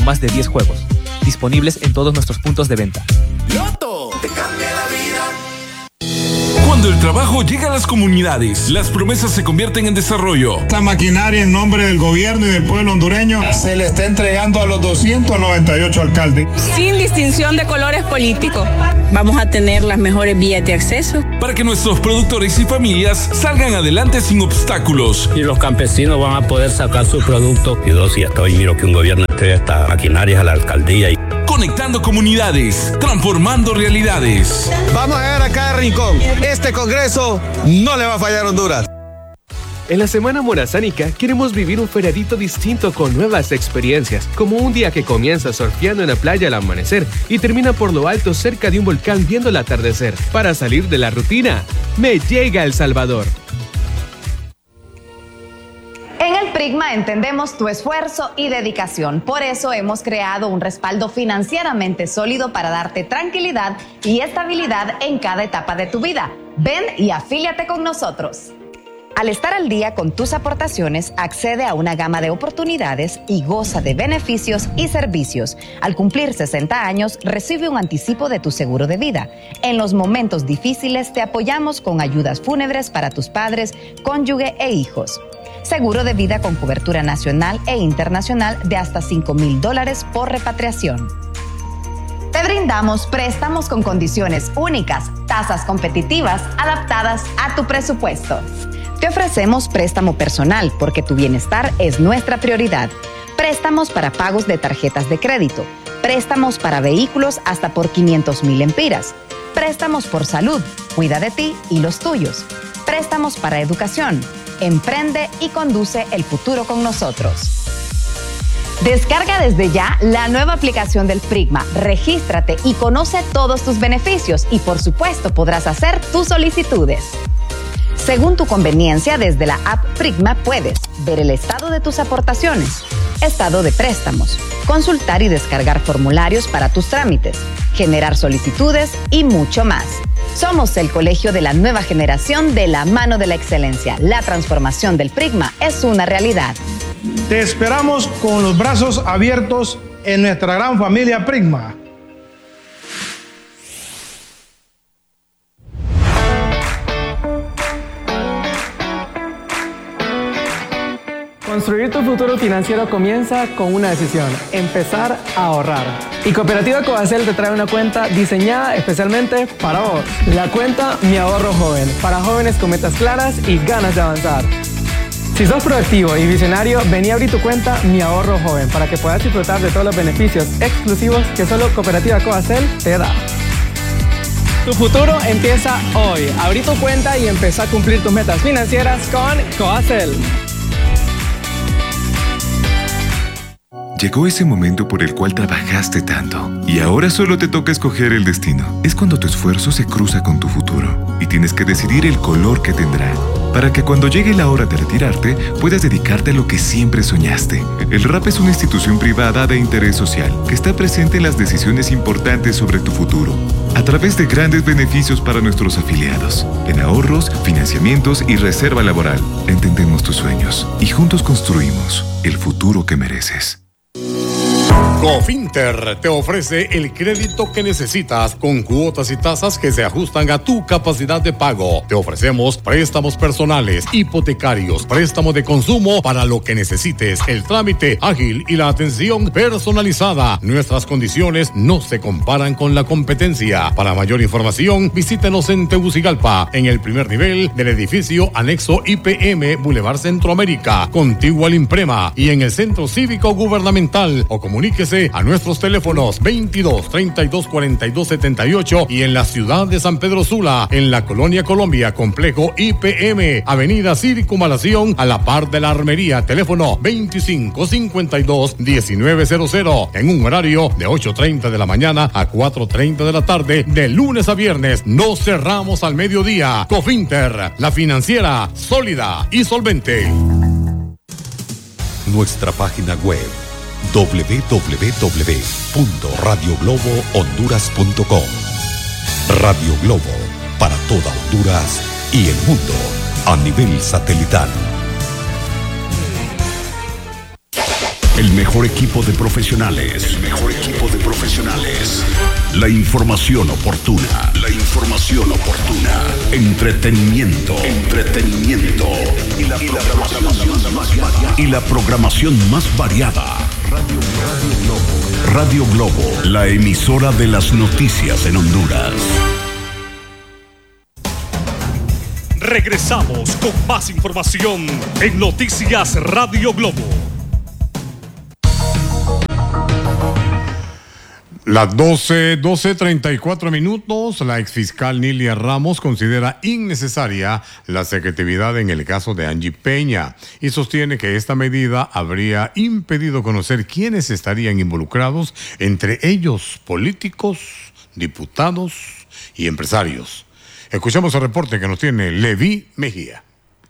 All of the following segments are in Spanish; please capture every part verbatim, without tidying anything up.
Más de diez juegos, disponibles en todos nuestros puntos de venta. Loto te cambia la vida. Cuando el trabajo llega a las comunidades, las promesas se convierten en desarrollo. Esta maquinaria en nombre del gobierno y del pueblo hondureño se le está entregando a los doscientos noventa y ocho alcaldes. Sin distinción de colores políticos. Vamos a tener las mejores vías de acceso. Para que nuestros productores y familias salgan adelante sin obstáculos. Y los campesinos van a poder sacar su producto. Yo sí estoy, miro que un gobierno entrega estas maquinarias a la alcaldía. Y... Conectando comunidades, transformando realidades. Vamos a llegar a cada rincón. Este Congreso no le va a fallar a Honduras. En la Semana Morazánica queremos vivir un feriadito distinto con nuevas experiencias, como un día que comienza surfeando en la playa al amanecer y termina por lo alto cerca de un volcán viendo el atardecer. Para salir de la rutina, me llega El Salvador. En el Prigma entendemos tu esfuerzo y dedicación. Por eso hemos creado un respaldo financieramente sólido para darte tranquilidad y estabilidad en cada etapa de tu vida. Ven y afíliate con nosotros. Al estar al día con tus aportaciones, accede a una gama de oportunidades y goza de beneficios y servicios. Al cumplir sesenta años, recibe un anticipo de tu seguro de vida. En los momentos difíciles, te apoyamos con ayudas fúnebres para tus padres, cónyuge e hijos. Seguro de vida con cobertura nacional e internacional de hasta cinco mil dólares por repatriación. Te brindamos préstamos con condiciones únicas, tasas competitivas, adaptadas a tu presupuesto. Te ofrecemos préstamo personal porque tu bienestar es nuestra prioridad. Préstamos para pagos de tarjetas de crédito. Préstamos para vehículos hasta por quinientos mil empiras. Préstamos por salud. Cuida de ti y los tuyos. Préstamos para educación. Emprende y conduce el futuro con nosotros. Descarga desde ya la nueva aplicación del Prigma, regístrate y conoce todos tus beneficios y por supuesto podrás hacer tus solicitudes. Según tu conveniencia, desde la app Prigma puedes ver el estado de tus aportaciones, estado de préstamos, consultar y descargar formularios para tus trámites, generar solicitudes y mucho más. Somos el colegio de la nueva generación de la mano de la excelencia. La transformación del Prigma es una realidad. Te esperamos con los brazos abiertos en nuestra gran familia Prigma. Construir tu futuro financiero comienza con una decisión: empezar a ahorrar. Y Cooperativa Coacel te trae una cuenta diseñada especialmente para vos. La cuenta Mi Ahorro Joven, para jóvenes con metas claras y ganas de avanzar. Si sos proactivo y visionario, vení a abrir tu cuenta Mi Ahorro Joven para que puedas disfrutar de todos los beneficios exclusivos que solo Cooperativa Coacel te da. Tu futuro empieza hoy. Abrí tu cuenta y empezá a cumplir tus metas financieras con Coacel. Llegó ese momento por el cual trabajaste tanto y ahora solo te toca escoger el destino. Es cuando tu esfuerzo se cruza con tu futuro y tienes que decidir el color que tendrá para que cuando llegue la hora de retirarte puedas dedicarte a lo que siempre soñaste. El R A P es una institución privada de interés social que está presente en las decisiones importantes sobre tu futuro a través de grandes beneficios para nuestros afiliados en ahorros, financiamientos y reserva laboral. Entendemos tus sueños y juntos construimos el futuro que mereces. Cofinter te ofrece el crédito que necesitas con cuotas y tasas que se ajustan a tu capacidad de pago. Te ofrecemos préstamos personales, hipotecarios, préstamos de consumo para lo que necesites, el trámite ágil y la atención personalizada. Nuestras condiciones no se comparan con la competencia. Para mayor información, visítenos en Tegucigalpa, en el primer nivel del edificio anexo I P M Boulevard Centroamérica, contiguo al Imprema, y en el Centro Cívico Gubernamental, o comuníquese a nuestros teléfonos veintidós, treinta y dos, cuarenta y dos, setenta y ocho y en la ciudad de San Pedro Sula, en la Colonia Colombia, complejo I P M, avenida Circunvalación, a la par de la Armería, teléfono veinticinco, cincuenta y dos, diecinueve cero cero, en un horario de ocho treinta de la mañana a cuatro treinta de la tarde, de lunes a viernes. No cerramos al mediodía. Cofinter, la financiera sólida y solvente. Nuestra página web doble u doble u doble u punto radio globo honduras punto com. Radio Globo, para toda Honduras y el mundo a nivel satelital. El mejor equipo de profesionales. El mejor equipo de profesionales. La información oportuna. La información oportuna. Entretenimiento. Entretenimiento. Y la, y la programación más variada. Y la programación más variada. Radio, Radio Globo. Radio Globo, la emisora de las noticias en Honduras. Regresamos con más información en Noticias Radio Globo. Las doce, doce treinta y cuatro minutos, la exfiscal Nilia Ramos considera innecesaria la secretividad en el caso de Angie Peña y sostiene que esta medida habría impedido conocer quiénes estarían involucrados, entre ellos políticos, diputados y empresarios. Escuchamos el reporte que nos tiene Levi Mejía.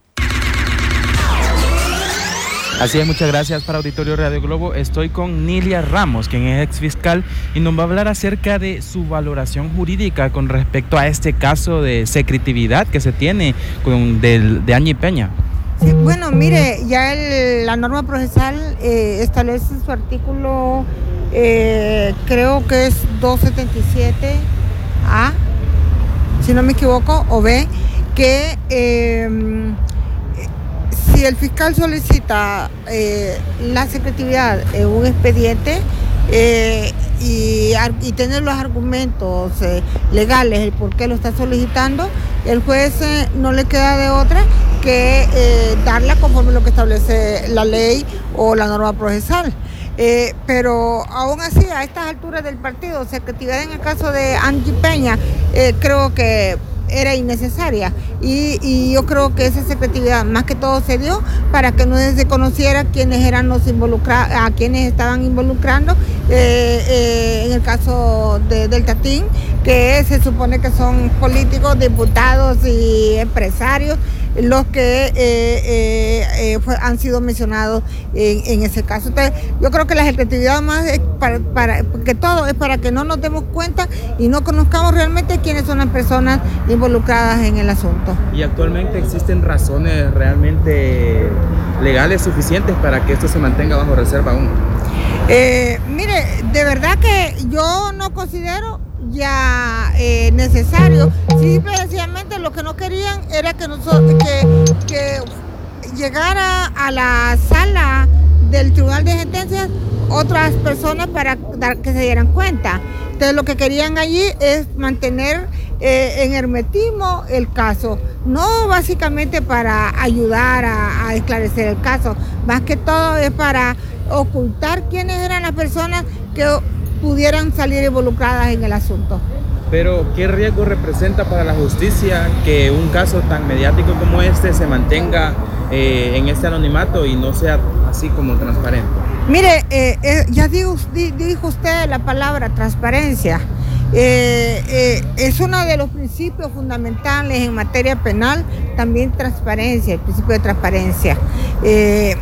Así es, muchas gracias para Auditorio Radio Globo. Estoy con Nilia Ramos, quien es exfiscal, y nos va a hablar acerca de su valoración jurídica con respecto a este caso de secretividad que se tiene con, de, de Angie Peña. Sí, bueno, mire, ya el, la norma procesal eh, establece su artículo, eh, creo que es doscientos setenta y siete A, si no me equivoco, o B, que eh, si el fiscal solicita eh, la secretividad en un expediente eh, y, y tener los argumentos eh, legales, el por qué lo está solicitando, el juez eh, no le queda de otra que eh, darla conforme lo que establece la ley o la norma procesal. Eh, pero aún así, a estas alturas del partido, secretividad en el caso de Angie Peña, eh, creo que era innecesaria y, y yo creo que esa secretividad más que todo se dio para que no se conociera quiénes eran los involucrados, a quienes estaban involucrando eh, eh, en el caso de, del Tatín, que se supone que son políticos, diputados y empresarios los que eh, eh, eh, fue, han sido mencionados en, en ese caso. Entonces, yo creo que la secretividad más es para, para que todo es para que no nos demos cuenta y no conozcamos realmente quiénes son las personas involucradas en el asunto. ¿Y actualmente existen razones realmente legales suficientes para que esto se mantenga bajo reserva aún? Eh, mire, de verdad que yo no considero ya eh, necesario. Simple y sencillamente lo que no querían era que, nosotros, que, que llegara a la sala del Tribunal de Sentencias otras personas para dar, que se dieran cuenta. Entonces lo que querían allí es mantener eh, en hermetismo el caso, no básicamente para ayudar a, a esclarecer el caso, más que todo es para ocultar quiénes eran las personas que pudieran salir involucradas en el asunto. Pero, ¿qué riesgo representa para la justicia que un caso tan mediático como este se mantenga eh, en este anonimato y no sea así como transparente? Mire, eh, eh, ya dijo, dijo usted la palabra transparencia. Eh, eh, es uno de los principios fundamentales en materia penal, también transparencia, el principio de transparencia. Eh,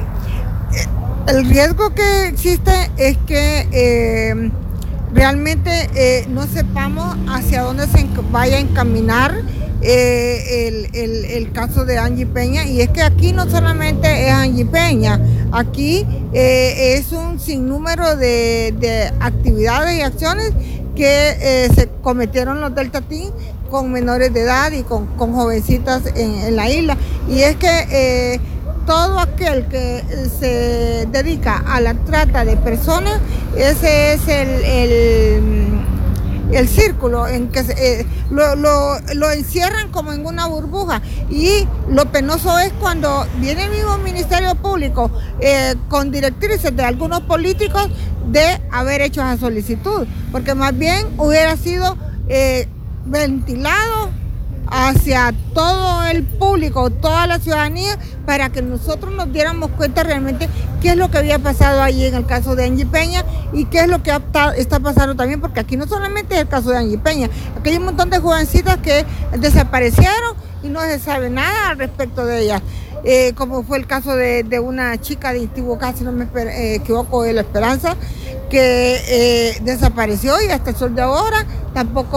el riesgo que existe es que eh, realmente eh, no sepamos hacia dónde se vaya a encaminar eh, el, el, el caso de Angie Peña, y es que aquí no solamente es Angie Peña, aquí eh, es un sinnúmero de, de actividades y acciones que eh, se cometieron los del Tatín con menores de edad y con, con jovencitas en, en la isla, y es que eh, todo aquel que se dedica a la trata de personas, ese es el, el, el círculo en que se, eh, lo, lo, lo encierran como en una burbuja. Y lo penoso es cuando viene el mismo Ministerio Público eh, con directrices de algunos políticos de haber hecho esa solicitud, porque más bien hubiera sido eh, ventilado hacia todo el público, toda la ciudadanía, para que nosotros nos diéramos cuenta realmente qué es lo que había pasado allí en el caso de Angie Peña y qué es lo que está pasando también, porque aquí no solamente es el caso de Angie Peña, aquí hay un montón de jovencitas que desaparecieron y no se sabe nada al respecto de ellas, eh, como fue el caso de, de una chica de Intibucá, si no me eh, equivoco, de La Esperanza, que eh, desapareció y hasta el sol de ahora tampoco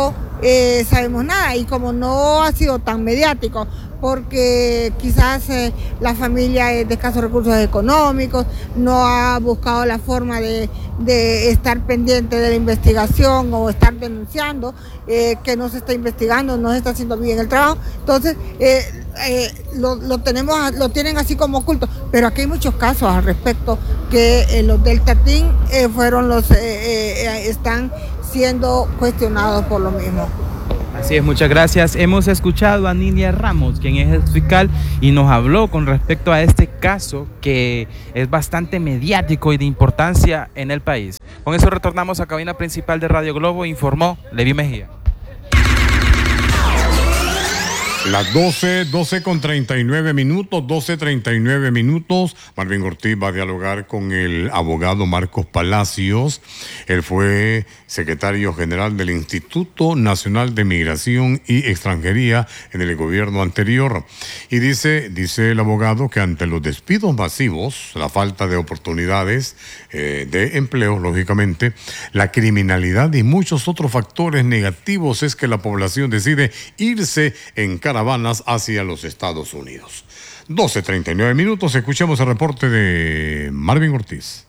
eh, sabemos nada. Y como no ha sido tan mediático, porque quizás eh, la familia es de escasos recursos económicos, no ha buscado la forma de, de estar pendiente de la investigación o estar denunciando eh, que no se está investigando, no se está haciendo bien el trabajo. Entonces, eh, eh, lo, lo, tenemos, lo tienen así como oculto. Pero aquí hay muchos casos al respecto que eh, los del Tatín eh, fueron los, eh, eh, están siendo cuestionados por lo mismo. Así es, muchas gracias. Hemos escuchado a Nilia Ramos, quien es ex fiscal, y nos habló con respecto a este caso que es bastante mediático y de importancia en el país. Con eso retornamos a cabina principal de Radio Globo, informó Levi Mejía. Las doce, doce con treinta y nueve minutos, doce treinta y nueve minutos. Marvin Ortiz va a dialogar con el abogado Marcos Palacios. Él fue secretario general del Instituto Nacional de Migración y Extranjería en el gobierno anterior. Y dice, dice el abogado que ante los despidos masivos, la falta de oportunidades eh, de empleo, lógicamente, la criminalidad y muchos otros factores negativos es que la población decide irse en caravanas hacia los Estados Unidos. doce treinta y nueve minutos, escuchemos el reporte de Marvin Ortiz.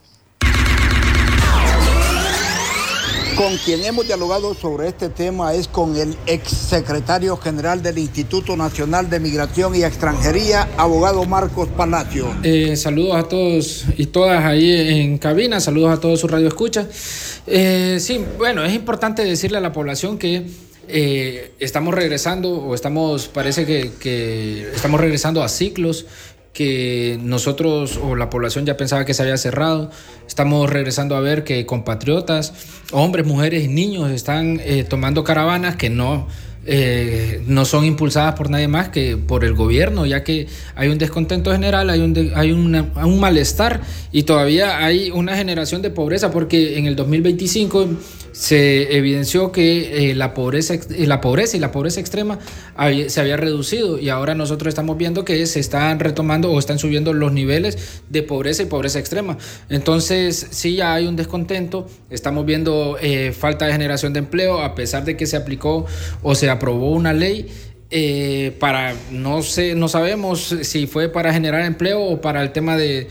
Con quien hemos dialogado sobre este tema es con el exsecretario general del Instituto Nacional de Migración y Extranjería, abogado Marcos Palacios. Eh, saludos a todos y todas ahí en cabina, saludos a todos su radio escucha. Eh, sí, bueno, es importante decirle a la población que eh, estamos regresando, o estamos, parece que, que estamos regresando a ciclos que nosotros o la población ya pensaba que se había cerrado. Estamos regresando a ver que compatriotas, hombres, mujeres y niños están eh, tomando caravanas que no, eh, no son impulsadas por nadie más que por el gobierno, ya que hay un descontento general, hay un, de, hay una, un malestar y todavía hay una generación de pobreza, porque en el dos mil veinticinco se evidenció que eh, la, pobreza, la pobreza y la pobreza extrema había, se había reducido, y ahora nosotros estamos viendo que se están retomando o están subiendo los niveles de pobreza y pobreza extrema. Entonces sí, ya hay un descontento, estamos viendo eh, falta de generación de empleo, a pesar de que se aplicó o se aprobó una ley eh, para, no sé, no sabemos si fue para generar empleo o para el tema de,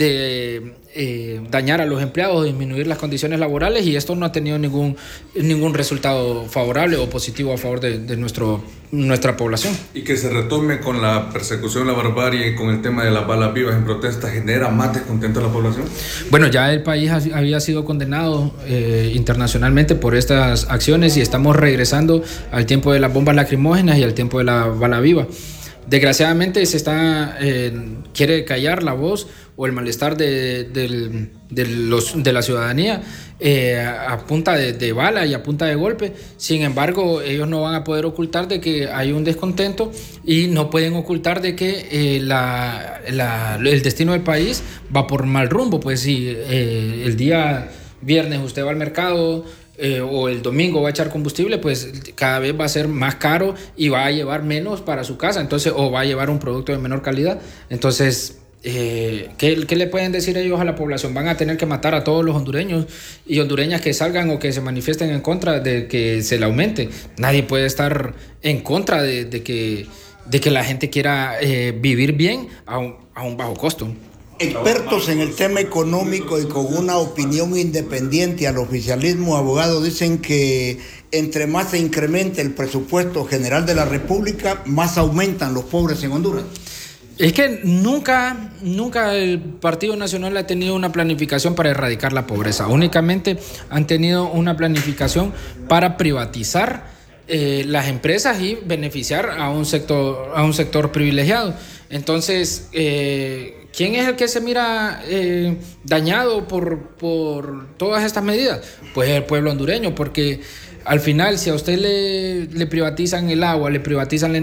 de eh, dañar a los empleados, disminuir las condiciones laborales, y esto no ha tenido ningún, ningún resultado favorable o positivo a favor de, de nuestro, nuestra población. Y que se retome con la persecución, la barbarie y con el tema de las balas vivas en protesta, ¿genera más descontento a la población? Bueno, ya el país había sido condenado eh, internacionalmente por estas acciones, y estamos regresando al tiempo de las bombas lacrimógenas y al tiempo de la bala viva. Desgraciadamente se está eh, quiere callar la voz o el malestar de, de, de, los, de la ciudadanía eh, a punta de, de bala y a punta de golpe. Sin embargo, ellos no van a poder ocultar de que hay un descontento, y no pueden ocultar de que eh, la, la, el destino del país va por mal rumbo. Pues si eh, el día viernes usted va al mercado Eh, o el domingo va a echar combustible, pues cada vez va a ser más caro y va a llevar menos para su casa, entonces, o va a llevar un producto de menor calidad. Entonces, eh, ¿qué, ¿qué le pueden decir ellos a la población? Van a tener que matar a todos los hondureños y hondureñas que salgan o que se manifiesten en contra de que se le aumente. Nadie puede estar en contra de, de, que, de que la gente quiera eh, vivir bien a un, a un bajo costo. Expertos en el tema económico y con una opinión independiente al oficialismo, abogados, dicen que entre más se incremente el presupuesto general de la República, más aumentan los pobres en Honduras. Es que nunca, nunca el Partido Nacional ha tenido una planificación para erradicar la pobreza. Únicamente han tenido una planificación para privatizar eh, las empresas y beneficiar a un sector, a un sector privilegiado. Entonces, eh, ¿quién es el que se mira eh, dañado por, por todas estas medidas? Pues el pueblo hondureño, porque al final, si a usted le, le privatizan el agua, le privatizan la,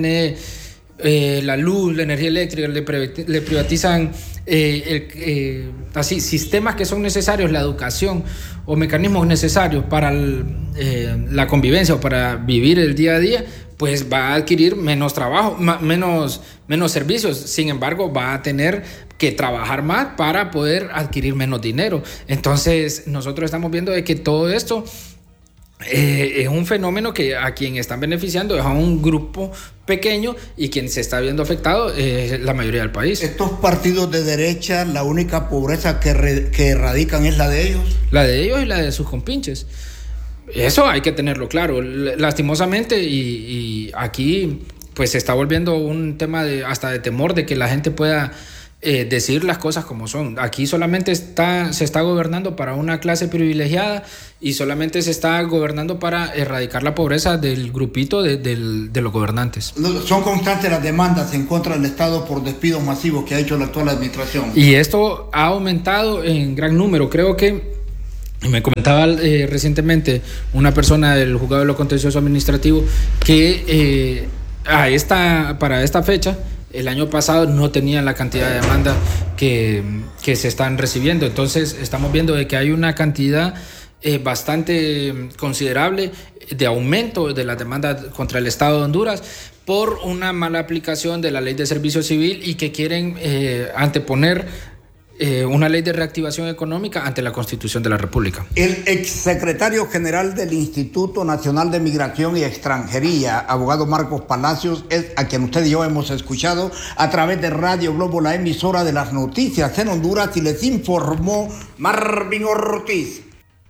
eh, la luz, la energía eléctrica, le, le privatizan eh, el, eh, así, sistemas que son necesarios, la educación o mecanismos necesarios para el, eh, la convivencia o para vivir el día a día, pues va a adquirir menos trabajo, menos, menos servicios. Sin embargo, va a tener que trabajar más para poder adquirir menos dinero. Entonces, nosotros estamos viendo de que todo esto eh, es un fenómeno que a quien están beneficiando es a un grupo pequeño y quien se está viendo afectado es la mayoría del país. ¿Estos partidos de derecha, la única pobreza que, re, que erradican es la de ellos? La de ellos y la de sus compinches. Eso hay que tenerlo claro. Lastimosamente, y, y aquí pues se está volviendo un tema de, hasta de temor de que la gente pueda eh, decir las cosas como son. Aquí solamente está, se está gobernando para una clase privilegiada y solamente se está gobernando para erradicar la pobreza del grupito de, de, de los gobernantes. Son constantes las demandas en contra del Estado por despidos masivos que ha hecho la actual administración. Y esto ha aumentado en gran número. Creo que me comentaba eh, recientemente una persona del juzgado de lo contencioso administrativo que eh, a esta, para esta fecha, el año pasado no tenían la cantidad de demandas que, que se están recibiendo. Entonces estamos viendo de que hay una cantidad eh, bastante considerable de aumento de las demandas contra el Estado de Honduras por una mala aplicación de la ley de servicio civil y que quieren eh, anteponer Eh, una ley de reactivación económica ante la Constitución de la República. El exsecretario general del Instituto Nacional de Migración y Extranjería, abogado Marcos Palacios, es a quien usted y yo hemos escuchado a través de Radio Globo, la emisora de las noticias en Honduras, y les informó Marvin Ortiz.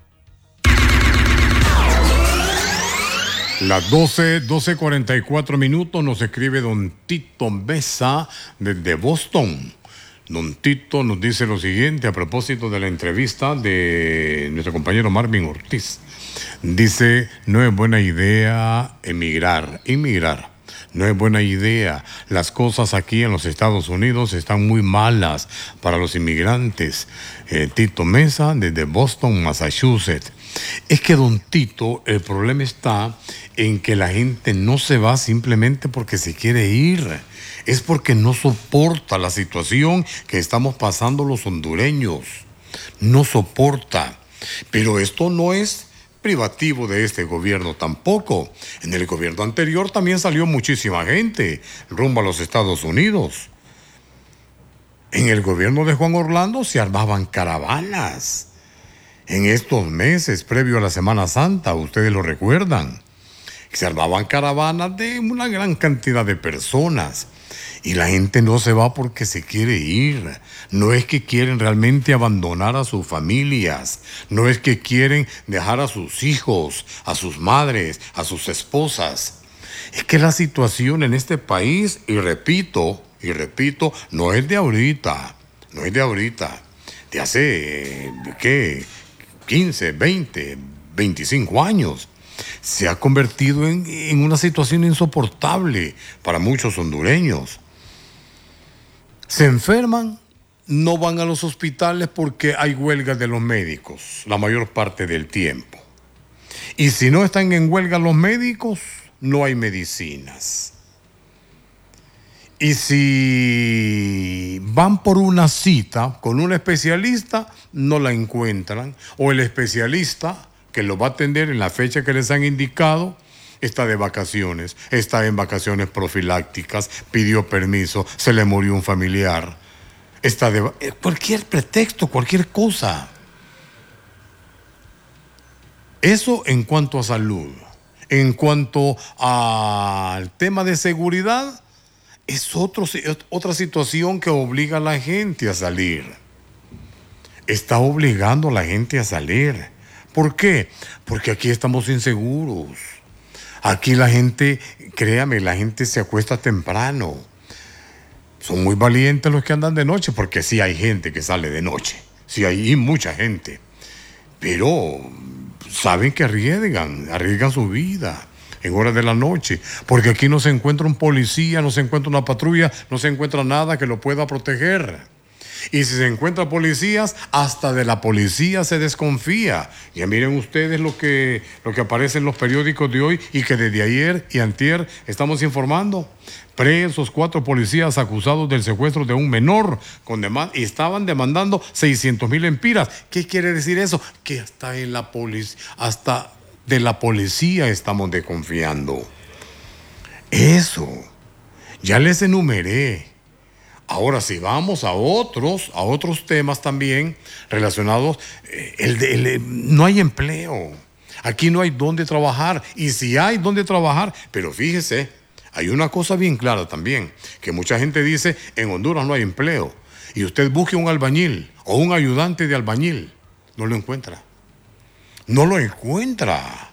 Las doce, doce cuarenta y cuatro minutos nos escribe don Tito Mesa desde Boston. Don Tito nos dice lo siguiente a propósito de la entrevista de nuestro compañero Marvin Ortiz. Dice, no es buena idea emigrar, inmigrar. No es buena idea. Las cosas aquí en los Estados Unidos están muy malas para los inmigrantes. Eh, Tito Mesa desde Boston, Massachusetts. Es que don Tito, el problema está en que la gente no se va simplemente porque se quiere ir. Es porque no soporta la situación que estamos pasando los hondureños. No soporta. Pero esto no es privativo de este gobierno tampoco. En el gobierno anterior también salió muchísima gente rumbo a los Estados Unidos. En el gobierno de Juan Orlando se armaban caravanas. En estos meses, previo a la Semana Santa, ustedes lo recuerdan, se armaban caravanas de una gran cantidad de personas. Y la gente no se va porque se quiere ir. No es que quieren realmente abandonar a sus familias. No es que quieren dejar a sus hijos, a sus madres, a sus esposas. Es que la situación en este país, y repito, y repito, no es de ahorita. No es de ahorita. De hace, ¿qué? quince, veinte, veinticinco años. Se ha convertido en, en una situación insoportable para muchos hondureños. Se enferman, no van a los hospitales porque hay huelgas de los médicos la mayor parte del tiempo. Y si no están en huelga los médicos, no hay medicinas. Y si van por una cita con un especialista, no la encuentran. O el especialista que lo va a atender en la fecha que les han indicado está de vacaciones, está en vacaciones profilácticas, pidió permiso, se le murió un familiar, está de cualquier pretexto, cualquier cosa. Eso en cuanto a salud. En cuanto al tema de seguridad, es otro, otra situación que obliga a la gente a salir. Está obligando a la gente a salir. ¿Por qué? Porque aquí estamos inseguros. Aquí la gente, créame, la gente se acuesta temprano. Son muy valientes los que andan de noche, porque sí hay gente que sale de noche. Sí hay mucha gente. Pero saben que arriesgan, arriesgan su vida en horas de la noche. Porque aquí no se encuentra un policía, no se encuentra una patrulla, no se encuentra nada que lo pueda proteger. Y si se encuentra policías, hasta de la policía se desconfía. Ya miren ustedes lo que, lo que aparece en los periódicos de hoy y que desde ayer y antier estamos informando. Presos cuatro policías acusados del secuestro de un menor con demanda, y estaban demandando seiscientos mil empiras. ¿Qué quiere decir eso? Que hasta en la policía, hasta de la policía estamos desconfiando. Eso. Ya les enumeré. Ahora, si vamos a otros, a otros temas también relacionados, el, el, no hay empleo. Aquí no hay dónde trabajar, y si hay dónde trabajar, pero fíjese, hay una cosa bien clara también, que mucha gente dice, en Honduras no hay empleo, y usted busque un albañil o un ayudante de albañil, no lo encuentra. No lo encuentra.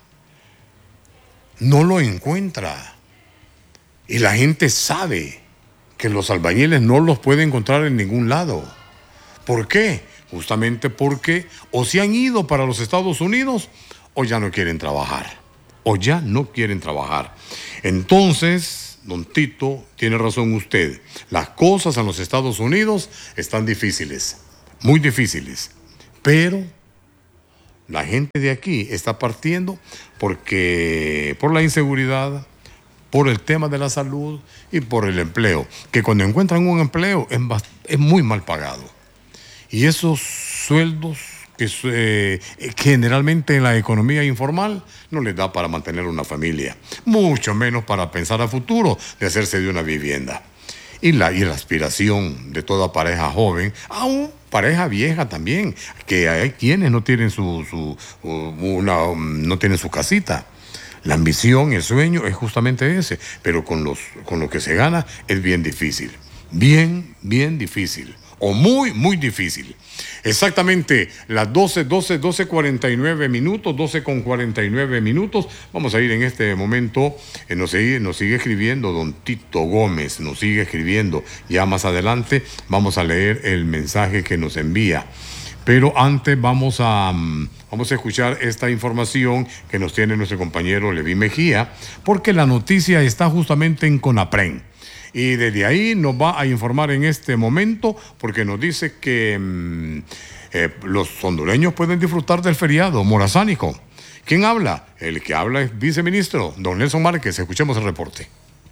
No lo encuentra. Y la gente sabe que los albañiles no los puede encontrar en ningún lado. ¿Por qué? Justamente porque o se han ido para los Estados Unidos o ya no quieren trabajar. O ya no quieren trabajar. Entonces, don Tito, tiene razón usted. Las cosas en los Estados Unidos están difíciles, muy difíciles. Pero la gente de aquí está partiendo porque por la inseguridad, por el tema de la salud y por el empleo, que cuando encuentran un empleo es, es muy mal pagado. Y esos sueldos que eh, generalmente en la economía informal no les da para mantener una familia, mucho menos para pensar a futuro de hacerse de una vivienda. Y la, y la aspiración de toda pareja joven, aún pareja vieja también, que hay quienes no tienen su, su una, no tienen su casita. La ambición, el sueño es justamente ese, pero con, los, con lo que se gana es bien difícil, bien, bien difícil, o muy, muy difícil. Exactamente, las doce, doce, doce cuarenta y nueve minutos, doce con cuarenta y nueve minutos. Vamos a ir en este momento, eh, nos, sigue, nos sigue escribiendo don Tito Gómez, nos sigue escribiendo. Ya más adelante vamos a leer el mensaje que nos envía. Pero antes vamos a, um, vamos a escuchar esta información que nos tiene nuestro compañero Levi Mejía, porque la noticia está justamente en CONAPREN. Y desde ahí nos va a informar en este momento, porque nos dice que mmm, eh, los hondureños pueden disfrutar del feriado morazánico. ¿Quién habla? El que habla es viceministro, don Nelson Márquez. Escuchemos el reporte.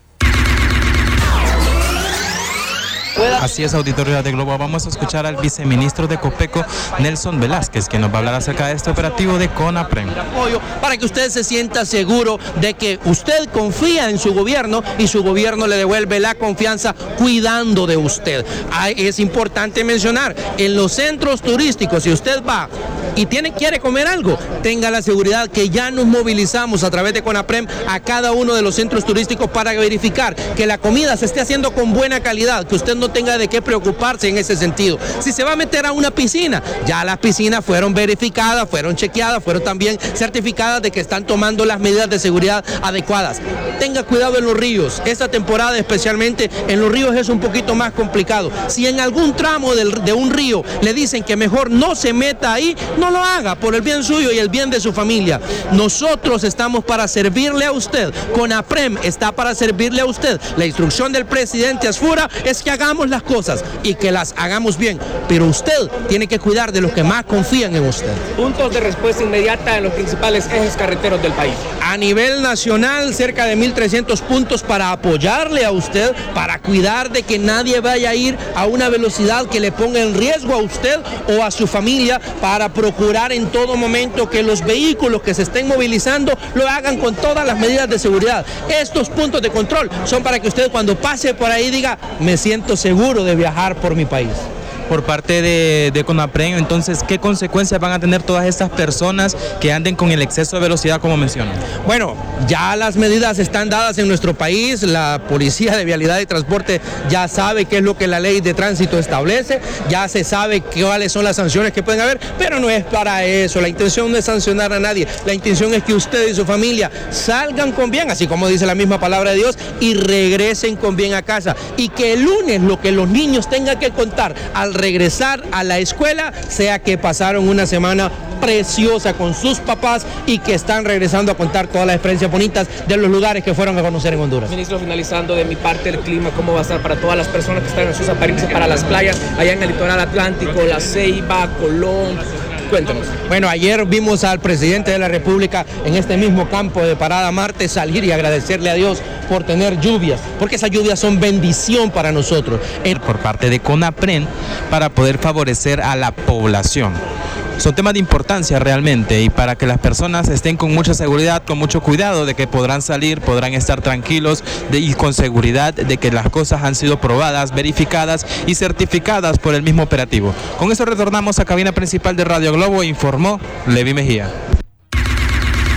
Así es, auditorio de Globo. Vamos a escuchar al viceministro de Copeco, Nelson Velázquez, que nos va a hablar acerca de este operativo de CONAPREN. Apoyo para que usted se sienta seguro de que usted confía en su gobierno y su gobierno le devuelve la confianza cuidando de usted. Es importante mencionar, en los centros turísticos, si usted va y tiene, quiere comer algo, tenga la seguridad que ya nos movilizamos a través de CONAPREN a cada uno de los centros turísticos para verificar que la comida se esté haciendo con buena calidad, que usted no tenga de qué preocuparse en ese sentido. Si se va a meter a una piscina, ya las piscinas fueron verificadas, fueron chequeadas, fueron también certificadas de que están tomando las medidas de seguridad adecuadas. Tenga cuidado en los ríos, esta temporada especialmente en los ríos es un poquito más complicado. Si en algún tramo del, de un río le dicen que mejor no se meta ahí, no lo haga por el bien suyo y el bien de su familia. Nosotros estamos para servirle a usted, CONAPREN está para servirle a usted. La instrucción del presidente Asfura es que hagamos las cosas y que las hagamos bien, pero usted tiene que cuidar de los que más confían en usted. Puntos de respuesta inmediata en los principales ejes carreteros del país. A nivel nacional, cerca de mil trescientos puntos para apoyarle a usted, para cuidar de que nadie vaya a ir a una velocidad que le ponga en riesgo a usted o a su familia, para procurar en todo momento que los vehículos que se estén movilizando lo hagan con todas las medidas de seguridad. Estos puntos de control son para que usted cuando pase por ahí diga, me siento seguro de viajar por mi país. Por parte de, de CONAPREN, entonces, ¿qué consecuencias van a tener todas estas personas que anden con el exceso de velocidad, como mencionan? Bueno, ya las medidas están dadas en nuestro país, la Policía de Vialidad y Transporte ya sabe qué es lo que la ley de tránsito establece, ya se sabe cuáles son las sanciones que pueden haber, pero no es para eso, la intención no es sancionar a nadie, la intención es que usted y su familia salgan con bien, así como dice la misma palabra de Dios, y regresen con bien a casa, y que el lunes lo que los niños tengan que contar al regresar a la escuela sea que pasaron una semana preciosa con sus papás y que están regresando a contar todas las experiencias bonitas de los lugares que fueron a conocer en Honduras. Ministro, finalizando de mi parte el clima, ¿cómo va a estar para todas las personas que están en sus apariencias para las playas allá en el litoral atlántico, La Ceiba, Colón? Cuéntanos. Bueno, ayer vimos al presidente de la República en este mismo campo de Parada Marte salir y agradecerle a Dios por tener lluvias, porque esas lluvias son bendición para nosotros. Por parte de CONAPREN, para poder favorecer a la población. Son temas de importancia realmente, y para que las personas estén con mucha seguridad, con mucho cuidado de que podrán salir, podrán estar tranquilos de, y con seguridad de que las cosas han sido probadas, verificadas y certificadas por el mismo operativo. Con eso retornamos a cabina principal de Radio Globo, informó Levi Mejía.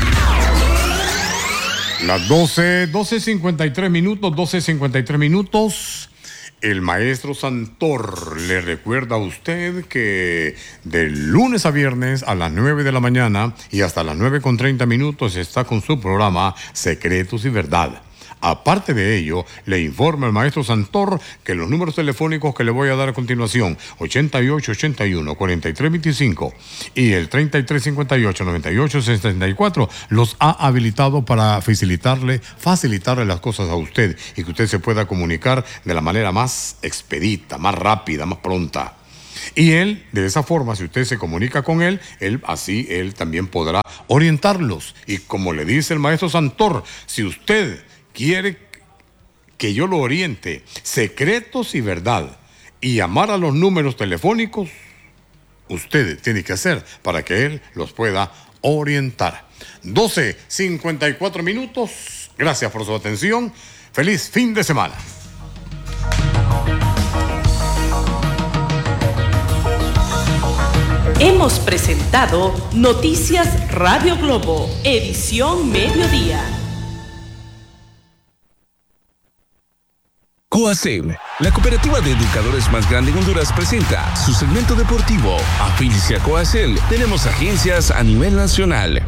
Las doce, doce cincuenta y tres minutos, doce cincuenta y tres minutos. El maestro Santor le recuerda a usted que de lunes a viernes a las nueve de la mañana y hasta las nueve con treinta minutos está con su programa Secretos y Verdad. Aparte de ello, le informa el maestro Santor que los números telefónicos que le voy a dar a continuación, ochenta y ocho ochenta y uno cuarenta y tres veinticinco y el treinta y tres cincuenta y ocho noventa y ocho sesenta y cuatro, los ha habilitado para facilitarle, facilitarle las cosas a usted y que usted se pueda comunicar de la manera más expedita, más rápida, más pronta. Y él, de esa forma, si usted se comunica con él, él así, él también podrá orientarlos. Y como le dice el maestro Santor, si usted quiere que yo lo oriente, secretos y verdad, y llamar a los números telefónicos, usted tiene que hacer para que él los pueda orientar. doce cincuenta y cuatro minutos. Gracias por su atención. Feliz fin de semana. Hemos presentado Noticias Radio Globo, edición mediodía. Coacel, la cooperativa de educadores más grande en Honduras, presenta su segmento deportivo. Afílice a Coacel. Tenemos agencias a nivel nacional.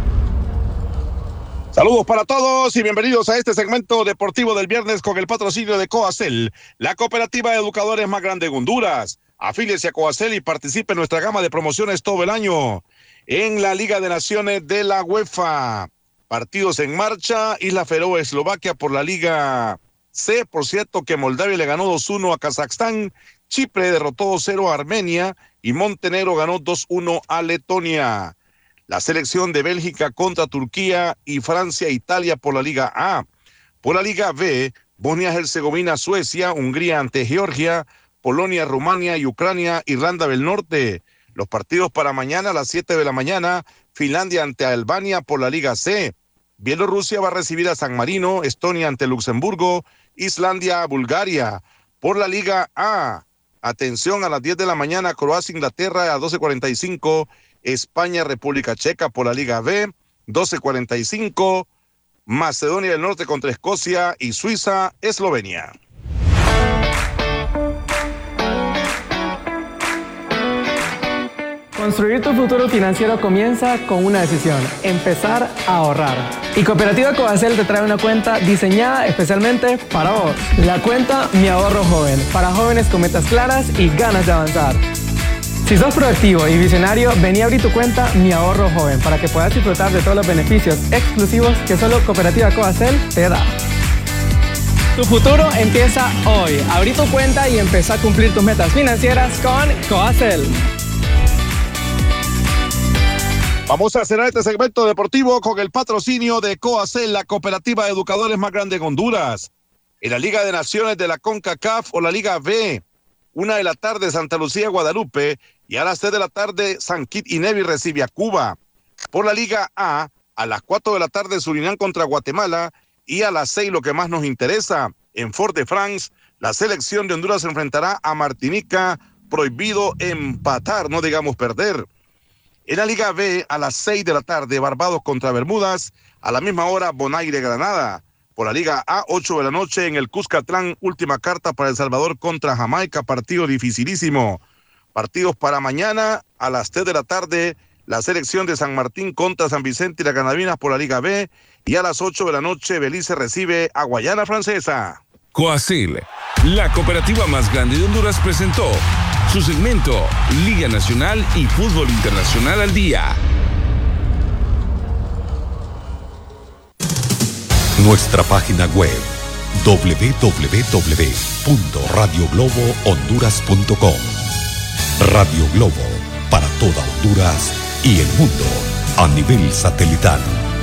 Saludos para todos y bienvenidos a este segmento deportivo del viernes con el patrocinio de Coacel, la cooperativa de educadores más grande en Honduras. Afíliese a Coacel y participe en nuestra gama de promociones todo el año. En la Liga de Naciones de la UEFA, partidos en marcha. Isla Feroe, Eslovaquia por la Liga C, por cierto que Moldavia le ganó dos uno a Kazajstán, Chipre derrotó dos cero a Armenia y Montenegro ganó dos uno a Letonia. La selección de Bélgica contra Turquía y Francia e Italia por la Liga A. Por la Liga B, Bosnia-Herzegovina, Suecia, Hungría ante Georgia, Polonia, Rumania y Ucrania, Irlanda del Norte. Los partidos para mañana a las siete de la mañana, Finlandia ante Albania por la Liga C. Bielorrusia va a recibir a San Marino, Estonia ante Luxemburgo, Islandia, Bulgaria. Por la Liga A, atención a las diez de la mañana, Croacia, Inglaterra a doce cuarenta y cinco, España, República Checa por la Liga B, doce cuarenta y cinco, Macedonia del Norte contra Escocia y Suiza, Eslovenia. Construir tu futuro financiero comienza con una decisión: empezar a ahorrar. Y Cooperativa Coacel te trae una cuenta diseñada especialmente para vos. La cuenta Mi Ahorro Joven, para jóvenes con metas claras y ganas de avanzar. Si sos proactivo y visionario, vení a abrir tu cuenta Mi Ahorro Joven para que puedas disfrutar de todos los beneficios exclusivos que solo Cooperativa Coacel te da. Tu futuro empieza hoy. Abrí tu cuenta y empezá a cumplir tus metas financieras con Coacel. Vamos a cerrar este segmento deportivo con el patrocinio de Coacel, la cooperativa de educadores más grande en Honduras. En la Liga de Naciones de la CONCACAF o la Liga B, una de la tarde Santa Lucía, Guadalupe, y a las tres de la tarde San Kitts y Nevis recibe a Cuba. Por la Liga A, a las cuatro de la tarde Surinam contra Guatemala, y a las seis lo que más nos interesa, en Fort-de-France, la selección de Honduras se enfrentará a Martinica, prohibido empatar, no digamos perder. En la Liga B, a las seis de la tarde, Barbados contra Bermudas, a la misma hora, Bonaire, Granada. Por la Liga A, ocho de la noche, en el Cuscatlán, última carta para El Salvador contra Jamaica, partido dificilísimo. Partidos para mañana, a las tres de la tarde, la selección de San Martín contra San Vicente y las Granadinas por la Liga B, y a las ocho de la noche, Belice recibe a Guayana Francesa. Coacel, la cooperativa más grande de Honduras, presentó su segmento Liga Nacional y Fútbol Internacional al Día. Nuestra página web doble u doble u doble u punto radio globo honduras punto com. Radio Globo, para toda Honduras y el mundo a nivel satelital.